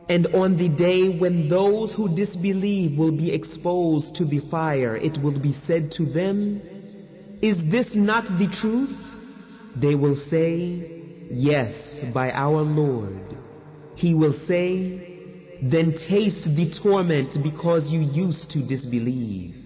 And on the day when those who disbelieve will be exposed to the fire, it will be said to them, "Is this not the truth?" They will say, "Yes, by our Lord." He will say, "Then taste the torment because you used to disbelieve."